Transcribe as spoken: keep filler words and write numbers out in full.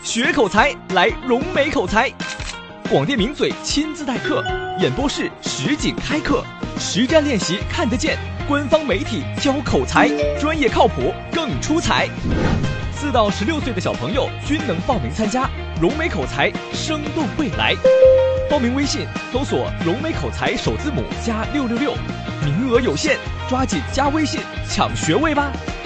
学口才来融美口才。广电名嘴亲自代课，演播室实景开课，实战练习看得见，官方媒体教口才，专业靠谱更出彩。四到十六岁的小朋友均能报名参加，融美口才生动未来。报名微信搜索融美口才首字母加六六六，名额有限，抓紧加微信抢学位吧。